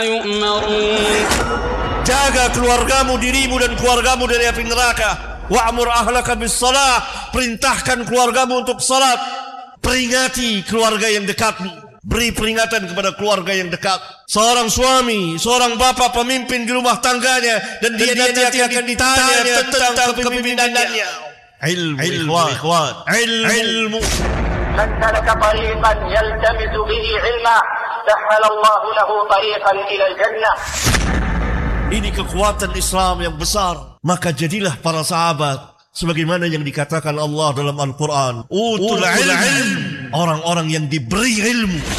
يؤمرون. Jaga keluargamu, dirimu dan keluargamu dari api neraka. Wa'mur ahlaka bis-shalah, perintahkan keluargamu untuk salat. Peringati keluarga yang dekatmu. Beri peringatan kepada keluarga yang dekat. Seorang suami, seorang bapa pemimpin di rumah tangganya, dan dia nanti akan ditanya tentang kepemimpinannya. Ilmu. Ilmu. من سلك طريقا يلتمس به علما سهل الله له طريقا إلى الجنة. Ini kekuatan Islam yang besar. Maka jadilah para sahabat sebagaimana yang dikatakan Allah dalam Al-Quran, utul ilm, orang-orang yang diberi ilmu.